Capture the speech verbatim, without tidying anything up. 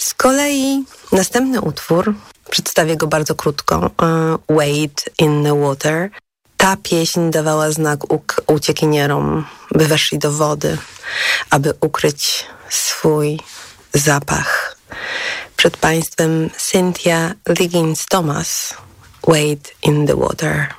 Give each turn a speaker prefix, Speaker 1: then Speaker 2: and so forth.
Speaker 1: Z kolei następny utwór, przedstawię go bardzo krótko, Wade in the Water. Ta pieśń dawała znak uk- uciekinierom, by weszli do wody, aby ukryć swój zapach. Przed Państwem Cynthia Liggins-Thomas, Wade in the Water.